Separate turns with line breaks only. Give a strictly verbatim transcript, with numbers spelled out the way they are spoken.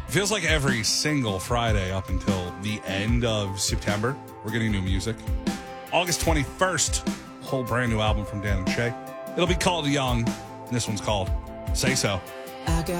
Feels like every single Friday up until the end of September, we're getting new music. August twenty-first, whole brand new album from Dan and Shay. It'll be called Young. And this one's called Say So.
I got